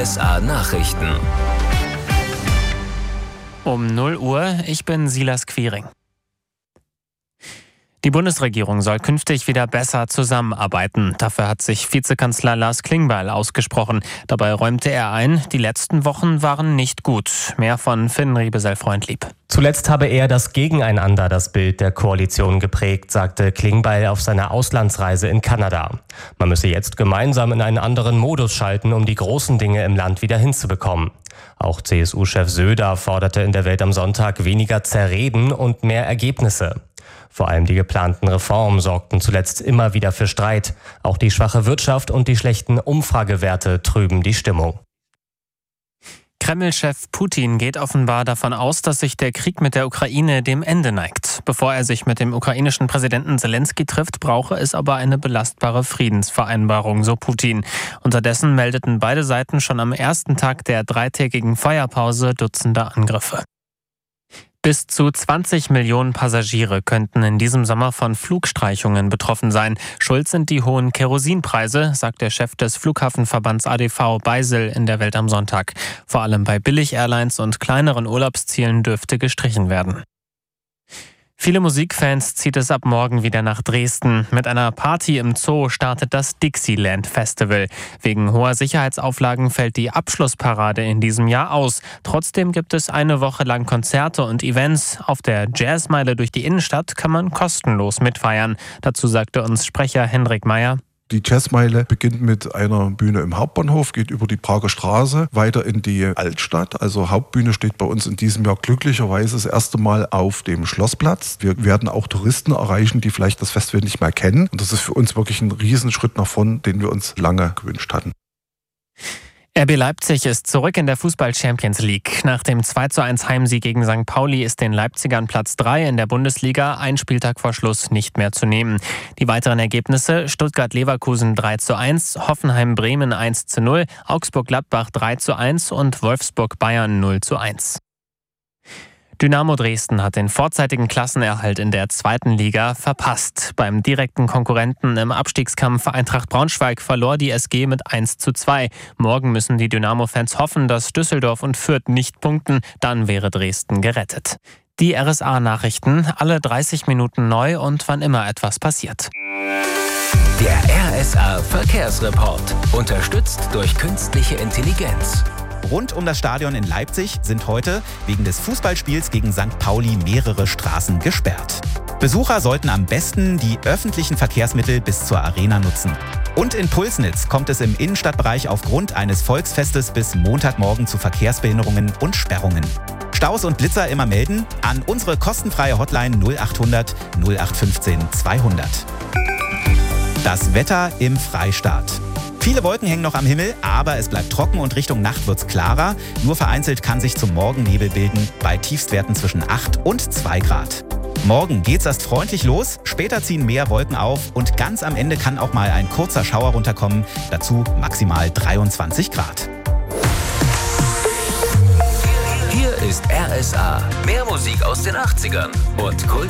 RSA Nachrichten. Um 0 Uhr, ich bin Silas Quiring. Die Bundesregierung soll künftig wieder besser zusammenarbeiten. Dafür hat sich Vizekanzler Lars Klingbeil ausgesprochen. Dabei räumte er ein, die letzten Wochen waren nicht gut. Mehr von Finn Riebesell-Freundlieb. Zuletzt habe er das Gegeneinander das Bild der Koalition geprägt, sagte Klingbeil auf seiner Auslandsreise in Kanada. Man müsse jetzt gemeinsam in einen anderen Modus schalten, um die großen Dinge im Land wieder hinzubekommen. Auch CSU-Chef Söder forderte in der Welt am Sonntag weniger Zerreden und mehr Ergebnisse. Vor allem die geplanten Reformen sorgten zuletzt immer wieder für Streit. Auch die schwache Wirtschaft und die schlechten Umfragewerte trüben die Stimmung. Kreml-Chef Putin geht offenbar davon aus, dass sich der Krieg mit der Ukraine dem Ende neigt. Bevor er sich mit dem ukrainischen Präsidenten Zelensky trifft, brauche es aber eine belastbare Friedensvereinbarung, so Putin. Unterdessen meldeten beide Seiten schon am ersten Tag der dreitägigen Feuerpause Dutzende Angriffe. Bis zu 20 Millionen Passagiere könnten in diesem Sommer von Flugstreichungen betroffen sein. Schuld sind die hohen Kerosinpreise, sagt der Chef des Flughafenverbands ADV Beisel in der Welt am Sonntag. Vor allem bei Billig-Airlines und kleineren Urlaubszielen dürfte gestrichen werden. Viele Musikfans zieht es ab morgen wieder nach Dresden. Mit einer Party im Zoo startet das Dixieland Festival. Wegen hoher Sicherheitsauflagen fällt die Abschlussparade in diesem Jahr aus. Trotzdem gibt es eine Woche lang Konzerte und Events. Auf der Jazzmeile durch die Innenstadt kann man kostenlos mitfeiern. Dazu sagte uns Sprecher Hendrik Meyer. Die Jazzmeile beginnt mit einer Bühne im Hauptbahnhof, geht über die Prager Straße weiter in die Altstadt. Also Hauptbühne steht bei uns in diesem Jahr glücklicherweise das erste Mal auf dem Schlossplatz. Wir werden auch Touristen erreichen, die vielleicht das Festival nicht mehr kennen. Und das ist für uns wirklich ein Riesenschritt nach vorn, den wir uns lange gewünscht hatten. RB Leipzig ist zurück in der Fußball-Champions League. Nach dem 2:1 Heimsieg gegen St. Pauli ist den Leipzigern Platz 3 in der Bundesliga ein Spieltag vor Schluss nicht mehr zu nehmen. Die weiteren Ergebnisse: Stuttgart-Leverkusen 3:1, Hoffenheim-Bremen 1:0, Augsburg-Gladbach 3:1 und Wolfsburg-Bayern 0:1. Dynamo Dresden hat den vorzeitigen Klassenerhalt in der 2. Liga verpasst. Beim direkten Konkurrenten im Abstiegskampf Eintracht Braunschweig verlor die SG mit 1:2. Morgen müssen die Dynamo-Fans hoffen, dass Düsseldorf und Fürth nicht punkten. Dann wäre Dresden gerettet. Die RSA-Nachrichten, alle 30 Minuten neu und wann immer etwas passiert. Der RSA-Verkehrsreport. Unterstützt durch künstliche Intelligenz. Rund um das Stadion in Leipzig sind heute wegen des Fußballspiels gegen St. Pauli mehrere Straßen gesperrt. Besucher sollten am besten die öffentlichen Verkehrsmittel bis zur Arena nutzen. Und in Pulsnitz kommt es im Innenstadtbereich aufgrund eines Volksfestes bis Montagmorgen zu Verkehrsbehinderungen und Sperrungen. Staus und Blitzer immer melden an unsere kostenfreie Hotline 0800 0815 200. Das Wetter im Freistaat. Viele Wolken hängen noch am Himmel, aber es bleibt trocken und Richtung Nacht wird's klarer. Nur vereinzelt kann sich zum Morgen Nebel bilden, bei Tiefstwerten zwischen 8 und 2 Grad. Morgen geht's erst freundlich los, später ziehen mehr Wolken auf und ganz am Ende kann auch mal ein kurzer Schauer runterkommen, dazu maximal 23 Grad. Hier ist RSA. Mehr Musik aus den 80ern und Kult